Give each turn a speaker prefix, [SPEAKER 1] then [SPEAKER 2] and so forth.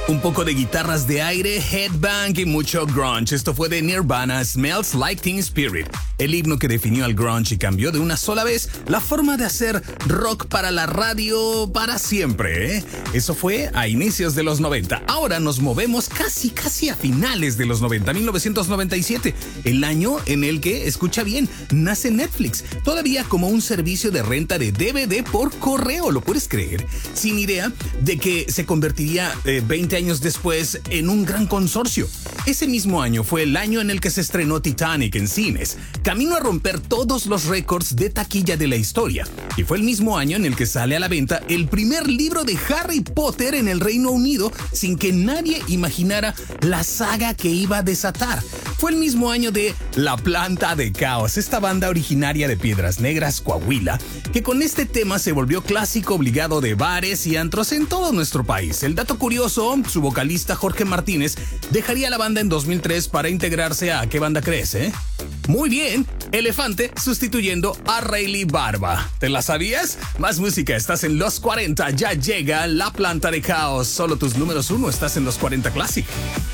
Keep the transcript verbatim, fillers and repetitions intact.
[SPEAKER 1] Un poco de guitarras de aire, headbang y mucho grunge. Esto fue de Nirvana, Smells Like Teen Spirit, el himno que definió al grunge y cambió de una sola vez la forma de hacer rock para la radio para siempre, ¿eh? Eso fue a inicios de los noventa. Ahora nos movemos casi, casi a finales de los noventa, mil novecientos noventa y siete, el año en el que, escucha bien, nace Netflix, todavía como un servicio de renta de D V D por correo, ¿lo puedes creer? Sin idea de que se convertiría eh, veinte años después en un gran consorcio. Ese mismo año fue el año en el que se estrenó Titanic en cines, camino a romper todos los récords de taquilla de la historia. Y fue el mismo año en el que sale a la venta el primer libro de Harry Potter en el Reino Unido, sin que nadie imaginara la saga que iba a desatar. Fue el mismo año de La Planta de Caos, esta banda originaria de Piedras Negras, Coahuila, que con este tema se volvió clásico obligado de bares y antros en todo nuestro país. El dato curioso, su vocalista Jorge Martínez dejaría la banda en dos mil tres para integrarse a ¿qué banda crees, eh? Muy bien, Elefante sustituyendo a Rayleigh Barba. ¿Te la sabías? Más música, estás en los cuarenta, ya llega La Planta de Caos. Solo tus números uno, estás en los cuarenta Classic.